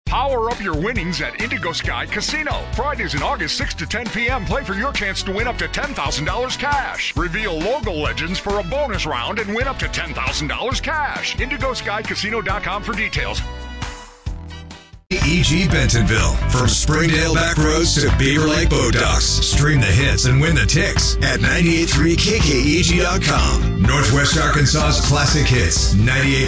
Power up your winnings at Indigo Sky Casino. Fridays in August, 6 to 10 p.m. Play for your chance to win up to $10,000 cash. Reveal logo legends for a bonus round and win up to $10,000 cash. IndigoSkyCasino.com for details. EG Bentonville. From Springdale back roads to Beaver Lake Boat Docks. Stream the hits and win the ticks at 98.3KKEG.com. Northwest Arkansas's classic hits. 98.